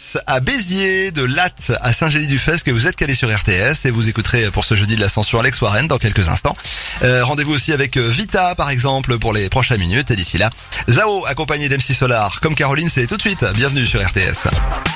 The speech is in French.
Metz à Béziers, de Latte à Saint-Gély-du-Fès, que vous êtes calé sur RTS et vous écouterez pour ce jeudi de l'Ascension Alex Warren dans quelques instants. Rendez-vous aussi avec Vita par exemple pour les prochaines minutes et d'ici là, Zao accompagné d'MC Solar comme Caroline, c'est tout de suite. Bienvenue sur RTS.